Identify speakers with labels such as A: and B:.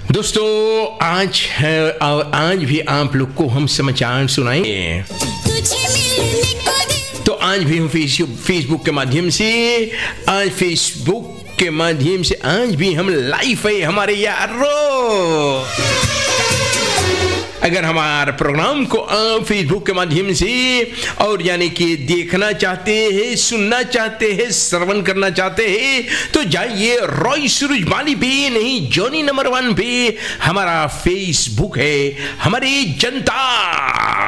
A: दोस्तों आज है और आज भी आप लोग को हम समाचार सुनाएंगे। तो आज भी हम फेसबुक के माध्यम से आज भी हम लाइव है हमारे यारों। अगर हमारे प्रोग्राम को आप फेसबुक के माध्यम से और यानी कि देखना चाहते हैं, सुनना चाहते हैं, श्रवण करना चाहते हैं तो जाइए रॉय सुरुजमाली पे नहीं जॉनी नंबर 1 पे हमारा फेसबुक है हमारी जनता।